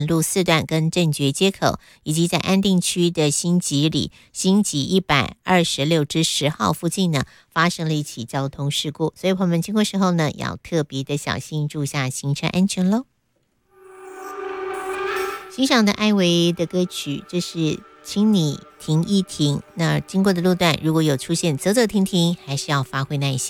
路4段跟正觉街口，以及在安定区的新集里新集126之10号附近呢，发生了一起交通事故，所以朋友们经过时候呢，要特别的小心，注意下行车安全咯。欣赏的艾维的歌曲，这是请你停一停。那经过的路段如果有出现走走停停，还是要发挥耐心。